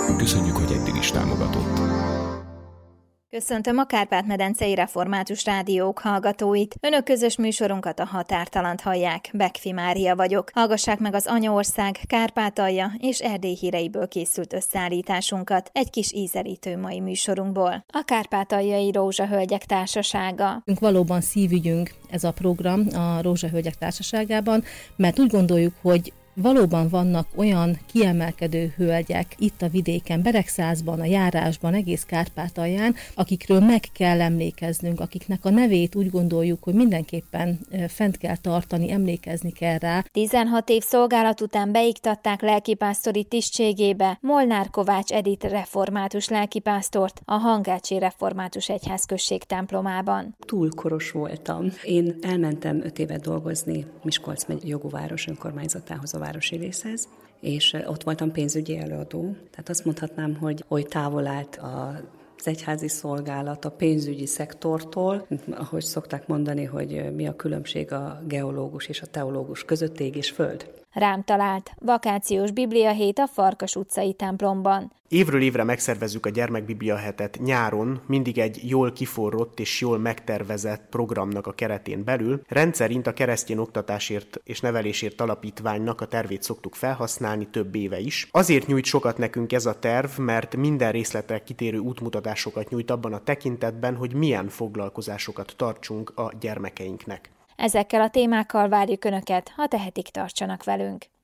Köszönjük, hogy eddig is támogatott. Köszöntöm a Kárpát-medencei Református Rádiók hallgatóit. Önök közös műsorunkat, a Határtalant hallják. Bekfi Mária vagyok. Hallgassák meg az Anyaország, Kárpátalja és Erdély híreiből készült összeállításunkat egy kis ízelítő mai műsorunkból. A Kárpátaljai Rózsahölgyek Társasága. Valóban szívügyünk ez a program a Rózsahölgyek Társaságában, mert úgy gondoljuk, hogy valóban vannak olyan kiemelkedő hölgyek itt a vidéken, Beregszázban, a járásban, egész Kárpátalján, akikről meg kell emlékeznünk, akiknek a nevét úgy gondoljuk, hogy mindenképpen fent kell tartani, emlékezni kell rá. 16 év szolgálat után beiktatták lelkipásztori tisztségébe Molnár Kovács Edit református lelkipásztort a Hangácsi Református Egyházközség templomában. Túl koros voltam. Én elmentem 5 évet dolgozni Miskolc megye Jogóváros önkormányzatához, a városrészhez, és ott voltam pénzügyi előadó. Tehát azt mondhatnám, hogy oly távol állt az egyházi szolgálat a pénzügyi szektortól, ahogy szokták mondani, hogy mi a különbség a geológus és a teológus között, ég és föld. Rám talált. Vakációs bibliahét a Farkas utcai templomban. Évről évre megszervezzük a gyermekbibliahetet nyáron, mindig egy jól kiforrott és jól megtervezett programnak a keretén belül. Rendszerint a Keresztény Oktatásért és Nevelésért Alapítványnak a tervét szoktuk felhasználni több éve is. Azért nyújt sokat nekünk ez a terv, mert minden részletre kitérő útmutatásokat nyújt abban a tekintetben, hogy milyen foglalkozásokat tartsunk a gyermekeinknek. Ezekkel a témákkal várjuk Önöket, ha tehetik, tartsanak velünk.